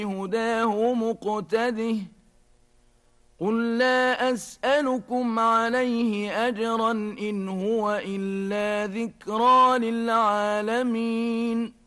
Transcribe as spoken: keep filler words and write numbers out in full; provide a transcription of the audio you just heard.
هداه مقتده قل لا أسألكم عليه أجرا إن هو إلا ذكرى للعالمين